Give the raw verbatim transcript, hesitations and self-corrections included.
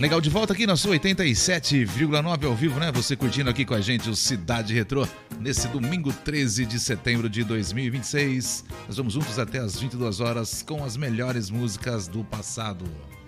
Legal, de volta aqui na sua oitenta e sete vírgula nove ao vivo, né? Você curtindo aqui com a gente o Cidade Retrô nesse domingo treze de setembro de dois mil e vinte e seis. Nós vamos juntos até as vinte e duas horas com as melhores músicas do passado.